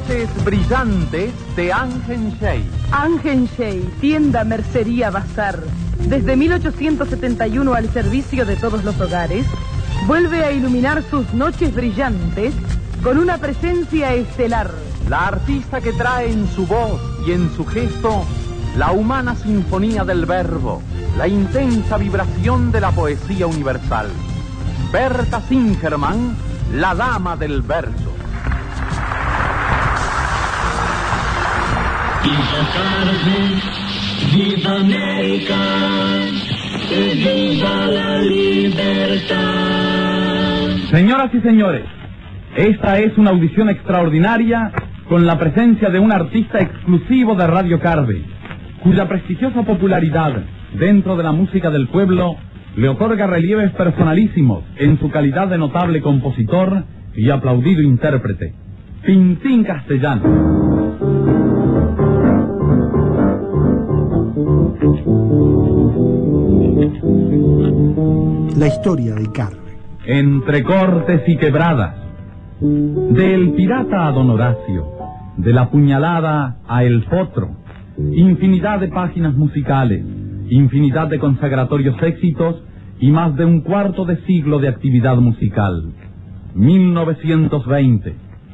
Noches brillantes de Ángel Shea. Ángel Shea, tienda, mercería, bazar. Desde 1871 al servicio de todos los hogares, vuelve a iluminar sus noches brillantes con una presencia estelar. La artista que trae en su voz y en su gesto la humana sinfonía del verbo, la intensa vibración de la poesía universal. Berta Singerman, la dama del verso. Viva Carmen, viva América, viva la libertad. Señoras y señores, esta es una audición extraordinaria con la presencia de un artista exclusivo de Radio Carve, cuya prestigiosa popularidad dentro de la música del pueblo le otorga relieves personalísimos en su calidad de notable compositor y aplaudido intérprete, Pintín Castellano. La historia de Carve. Entre cortes y quebradas, del pirata a don Horacio, de la puñalada a el potro, infinidad de páginas musicales, infinidad de consagratorios éxitos y más de un cuarto de siglo de actividad musical. 1920,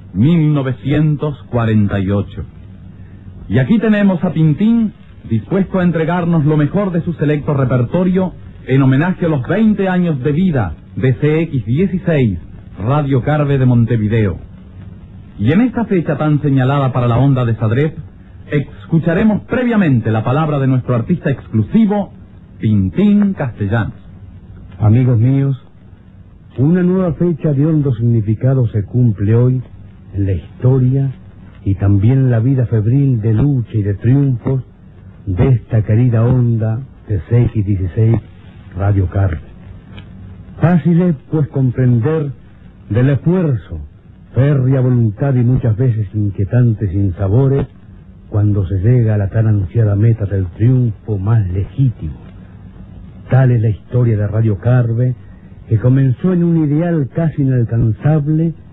1948. Y aquí tenemos a Pintín dispuesto a entregarnos lo mejor de su selecto repertorio en homenaje a los 20 años de vida de CX16, Radio Carve de Montevideo. Y en esta fecha tan señalada para la onda de Sadrep, escucharemos previamente la palabra de nuestro artista exclusivo, Pintín Castellanos. Amigos míos, una nueva fecha de hondo significado se cumple hoy en la historia y también en la vida febril de lucha y de triunfos de esta querida onda de CX16 Radio Carve. Fácil es, pues, comprender del esfuerzo, férrea voluntad y muchas veces inquietantes sinsabores cuando se llega a la tan ansiada meta del triunfo más legítimo. Tal es la historia de Radio Carve, que comenzó en un ideal casi inalcanzable